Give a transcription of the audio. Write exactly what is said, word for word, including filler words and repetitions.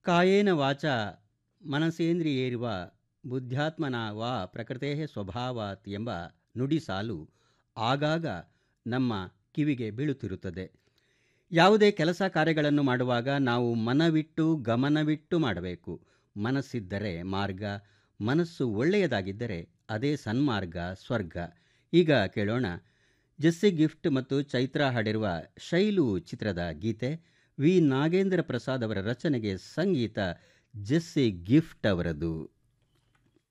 ಕಾಯೇನ ವಾಚಾ ಮನಸೇಂದ್ರಿಯೈರ್ವ ಬುದ್ಧ್ಯಾತ್ಮನಾ ವಾ ಪ್ರಕೃತೇಃ ಸ್ವಭಾವಾತ್ ಎಂಬ ನುಡಿ ಸಾಲು ಆಗಾಗ ನಮ್ಮ ಕಿವಿಗೆ ಬೀಳುತ್ತಿರುತ್ತದೆ. ಯಾವುದೇ ಕೆಲಸ ಕಾರ್ಯಗಳನ್ನು ಮಾಡುವಾಗ ನಾವು ಮನವಿಟ್ಟು ಗಮನವಿಟ್ಟು ಮಾಡಬೇಕು. ಮನಸ್ಸಿದ್ದರೆ ಮಾರ್ಗ, ಮನಸ್ಸು ಒಳ್ಳೆಯದಾಗಿದ್ದರೆ ಅದೇ ಸನ್ಮಾರ್ಗ, ಸ್ವರ್ಗ. ಈಗ ಕೇಳೋಣ ಜೆಸ್ಸಿ ಗಿಫ್ಟ್ ಮತ್ತು ಚೈತ್ರಾ ಹಾಡಿರುವ ಶೈಲು ಚಿತ್ರದ ಗೀತೆ. ವಿ ನಾಗೇಂದ್ರ ಪ್ರಸಾದ್ ಅವರ ರಚನೆಗೆ ಸಂಗೀತ ಜೆಸ್ಸಿ ಗಿಫ್ಟ್ ಅವರದು.